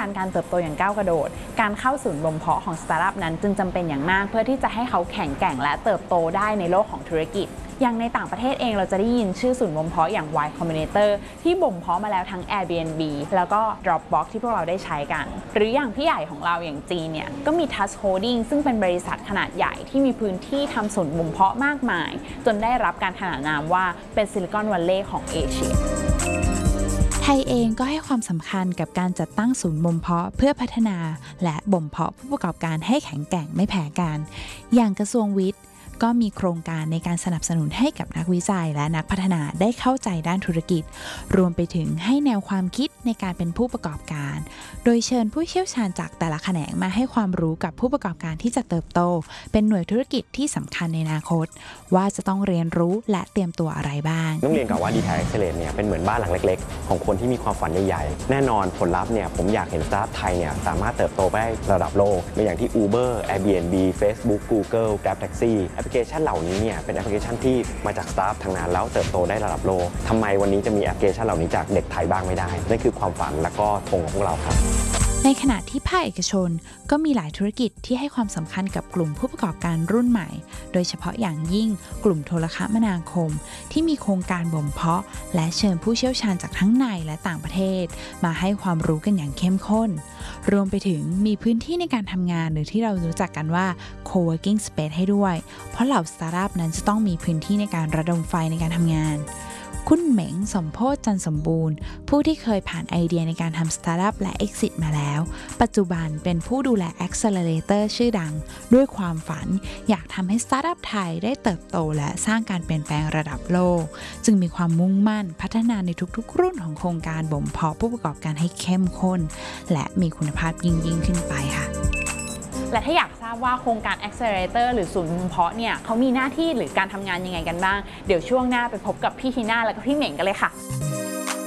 การเติบโตอย่างก้าวกระโดดการเข้าศูนย์บ่มเพาะของสตาร์ทอัพนั้นจึงจำเป็นอย่างมากเพื่อที่จะให้เขาแข็งแกร่งและเติบโตได้ในโลกของธุรกิจอย่างในต่างประเทศเองเราจะได้ยินชื่อศูนย์บ่มเพาะอย่าง Y Combinator ที่บ่มเพาะมาแล้วทั้ง Airbnb แล้วก็ Dropbox ที่พวกเราได้ใช้กันหรืออย่างพี่ใหญ่ของเราอย่างจีนเนี่ยก็มี Touch Holding ซึ่งเป็นบริษัทขนาดใหญ่ที่มีพื้นที่ทำศูนย์บ่มเพาะมากมายจนได้รับการขนานนามว่าเป็นซิลิคอนวัลเลย์ของเอเชียไทยเองก็ให้ความสำคัญกับการจัดตั้งศูนย์บ่มเพาะเพื่อพัฒนาและบ่มเพาะผู้ประกอบการให้แข็งแกร่งไม่แพ้กันอย่างกระทรวงวิทย์ก็มีโครงการในการสนับสนุนให้กับนักวิจัยและนักพัฒนาได้เข้าใจด้านธุรกิจรวมไปถึงให้แนวความคิดในการเป็นผู้ประกอบการโดยเชิญผู้เชี่ยวชาญจากแต่ละแขนงมาให้ความรู้กับผู้ประกอบการที่จะเติบโตเป็นหน่วยธุรกิจที่สำคัญในอนาคตว่าจะต้องเรียนรู้และเตรียมตัวอะไรบ้างต้องเรียนก่อนว่า D-Tech Accelerate เนี่ยเป็นเหมือนบ้านหลังเล็กๆของคนที่มีความฝันใหญ่ๆแน่นอนผลลัพธ์เนี่ยผมอยากเห็นสตาร์ทไทยเนี่ยสามารถเติบโตไปได้ระดับโลกในอย่างที่ Uber Airbnb Facebook Google Grab Taxi แอปพลิเคชันเหล่านี้เป็นแอปพลิเคชันที่มาจากสตาร์ททางนั้นแล้วเติบโตได้ระดับโลกทำไมวันนี้จะมีแอปพลิเคชันเหล่านี้จากเด็กไทยบ้างไม่ได้นั่นคือความฝันและก็ธงของพวกเราครับในขณะที่ภาคเอกชนก็มีหลายธุรกิจที่ให้ความสำคัญกับกลุ่มผู้ประกอบการรุ่นใหม่โดยเฉพาะอย่างยิ่งกลุ่มโทรคมนาคมที่มีโครงการบ่มเพาะและเชิญผู้เชี่ยวชาญจากทั้งในและต่างประเทศมาให้ความรู้กันอย่างเข้มข้นรวมไปถึงมีพื้นที่ในการทำงานหรือที่เรารู้จักกันว่า co-working space ให้ด้วยเพราะเหล่าสตาร์ทอัพนั้นจะต้องมีพื้นที่ในการระดมไฟในการทำงานคุณเหม็งสมโพธิ์จันทร์สมบูรณ์ผู้ที่เคยผ่านไอเดียในการทำสตาร์ทอัพและ Exit มาแล้วปัจจุบันเป็นผู้ดูแล Accelerator ชื่อดังด้วยความฝันอยากทำให้สตาร์ทอัพไทยได้เติบโตและสร้างการเปลี่ยนแปลงระดับโลกจึงมีความมุ่งมั่นพัฒนาในทุกๆรุ่นของโครงการบ่มเพาะผู้ประกอบการให้เข้มข้นและมีคุณภาพยิ่งขึ้นไปค่ะและถ้าอยากทราบว่าโครงการ Accelerator หรือศูนย์บ่มเพาะเนี่ยเขามีหน้าที่หรือการทำงานยังไงกันบ้างเดี๋ยวช่วงหน้าไปพบกับพี่ทีน่าและก็พี่เหม่งกันเลยค่ะ